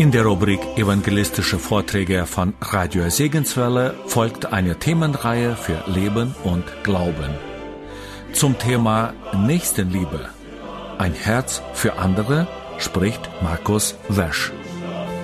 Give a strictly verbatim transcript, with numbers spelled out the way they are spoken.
In der Rubrik Evangelistische Vorträge von Radio Segenswelle folgt eine Themenreihe für Leben und Glauben. Zum Thema Nächstenliebe. Ein Herz für andere spricht Markus Wesch.